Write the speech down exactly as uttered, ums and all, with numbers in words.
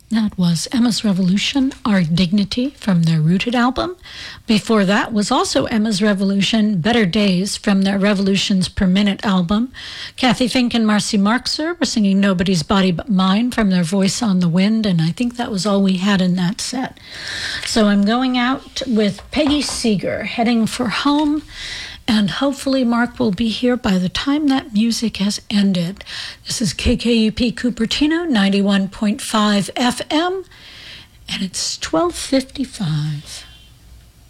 That was Emma's Revolution, Our Dignity from their Rooted album. Before that was also Emma's Revolution, Better Days from their Revolutions Per Minute album. Kathy Fink and Marcy Marxer were singing Nobody's Body But Mine from their Voice on the Wind, and I think that was all we had in that set. So I'm going out with Peggy Seeger, Heading for Home. And hopefully Mark will be here by the time that music has ended. This is K K U P Cupertino, ninety-one point five F M, and it's twelve fifty-five.